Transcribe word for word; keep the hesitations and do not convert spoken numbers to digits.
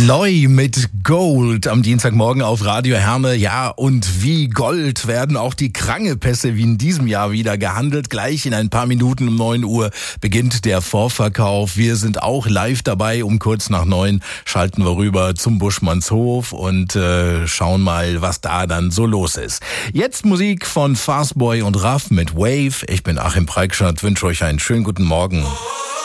Loi mit Gold am Dienstagmorgen auf Radio Herne. Ja, und wie Gold werden auch die Krangepässe wie in diesem Jahr wieder gehandelt. Gleich in ein paar Minuten um neun Uhr beginnt der Vorverkauf. Wir sind auch live dabei. Um kurz nach neun schalten wir rüber zum Buschmannshof und äh, schauen mal, was da dann so los ist. Jetzt Musik von Fastboy und Raff mit Wave. Ich bin Achim Preikschat, wünsche euch einen schönen guten Morgen.